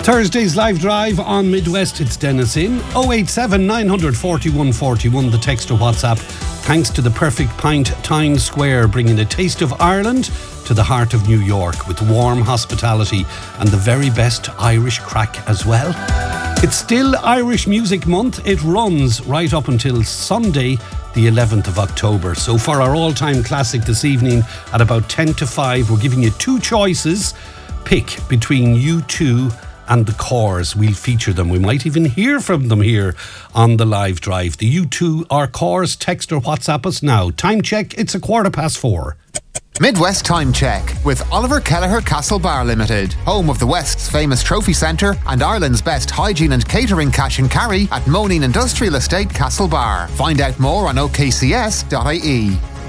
Thursday's live drive on Midwest, it's Dennis in. 087 941 41, the text or WhatsApp. Thanks to the Perfect Pint Tyne Square, bringing a taste of Ireland to the heart of New York with warm hospitality and the very best Irish crack as well. It's still Irish Music Month. It runs right up until Sunday, the 11th of October. So for our all-time classic this evening at about 10 to 5, we're giving you two choices. Pick between U2 and the Corrs. We'll feature them. We might even hear from them here on the live drive. The U2 or Corrs, text or WhatsApp us now. Time check, it's 4:15. Midwest Time Check with Oliver Kelleher Castlebar Limited, home of the West's famous trophy centre and Ireland's best hygiene and catering cash and carry at Moneen Industrial Estate, Castlebar. Find out more on okcs.ie.